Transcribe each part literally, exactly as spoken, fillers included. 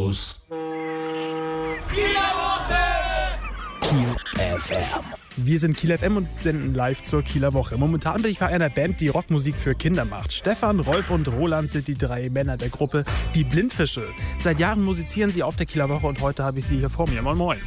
los. Kiel F M. Wir sind Kiel F M und senden live zur Kieler Woche. Momentan bin ich bei einer Band, die Rockmusik für Kinder macht. Stefan, Rolf und Roland sind die drei Männer der Gruppe Die Blindfische. Seit Jahren musizieren sie auf der Kieler Woche und heute habe ich sie hier vor mir. Moin, moin.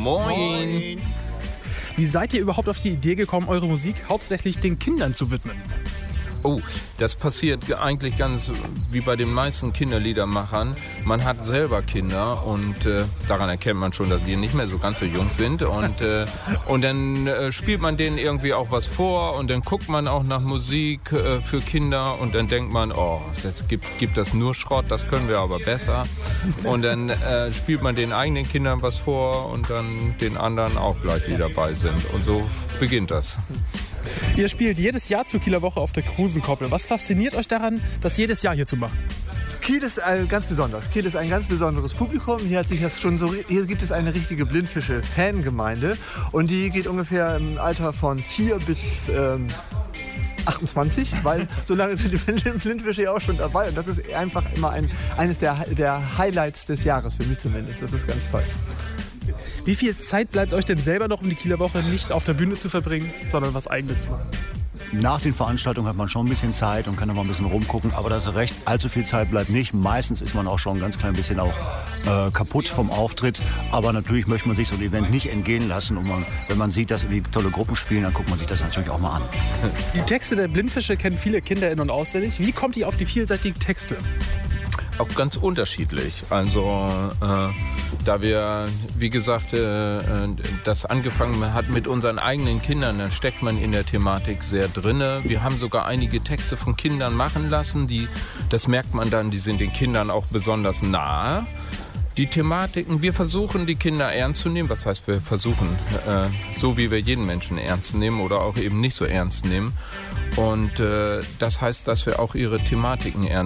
Moin. Wie seid ihr überhaupt auf die Idee gekommen, eure Musik hauptsächlich den Kindern zu widmen? Oh, das passiert eigentlich ganz wie bei den meisten Kinderliedermachern. Man hat selber Kinder und äh, daran erkennt man schon, dass wir nicht mehr so ganz so jung sind. Und, äh, und dann äh, spielt man denen irgendwie auch was vor und dann guckt man auch nach Musik äh, für Kinder und dann denkt man, oh, das gibt, gibt das nur Schrott, das können wir aber besser. Und dann äh, spielt man den eigenen Kindern was vor und dann den anderen auch gleich, die dabei sind. Und so beginnt das. Ihr spielt jedes Jahr zur Kieler Woche auf der Krusenkoppel. Was fasziniert euch daran, das jedes Jahr hier zu machen? Kiel ist äh, ganz besonders. Kiel ist ein ganz besonderes Publikum. Hier hat sich das schon so. Hier gibt es eine richtige Blindfische-Fangemeinde und die geht ungefähr im Alter von vier bis ähm, achtundzwanzig, weil so lange sind die Blindfische ja auch schon dabei und das ist einfach immer ein, eines der, der Highlights des Jahres für mich zumindest. Das ist ganz toll. Wie viel Zeit bleibt euch denn selber noch, um die Kieler Woche nicht auf der Bühne zu verbringen, sondern was Eigenes zu machen? Nach den Veranstaltungen hat man schon ein bisschen Zeit und kann noch mal ein bisschen rumgucken, aber das ist recht, allzu viel Zeit bleibt nicht. Meistens ist man auch schon ein ganz klein bisschen auch äh, kaputt vom Auftritt, aber natürlich möchte man sich so ein Event nicht entgehen lassen und man, wenn man sieht, dass wir tolle Gruppen spielen, dann guckt man sich das natürlich auch mal an. Die Texte der Blindfische kennen viele Kinder in- und auswendig. Wie kommt ihr auf die vielseitigen Texte? Auch ganz unterschiedlich. Also äh, da wir, wie gesagt, äh, das angefangen hat mit unseren eigenen Kindern, dann steckt man in der Thematik sehr drinne. Wir haben sogar einige Texte von Kindern machen lassen, die, das merkt man dann, die sind den Kindern auch besonders nahe. Die Thematiken, wir versuchen, die Kinder ernst zu nehmen. Was heißt, wir versuchen, äh, so wie wir jeden Menschen ernst nehmen oder auch eben nicht so ernst nehmen. Und äh, das heißt, dass wir auch ihre Thematiken ernst